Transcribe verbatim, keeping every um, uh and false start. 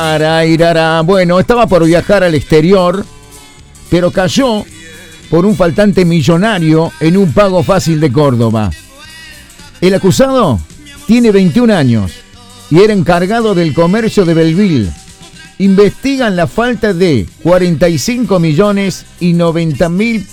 Irara, irara. Bueno, estaba por viajar al exterior, pero cayó por un faltante millonario en un pago fácil de Córdoba. El acusado tiene veintiún años y era encargado del comercio de Belleville. Investigan la falta de cuarenta y cinco millones y noventa mil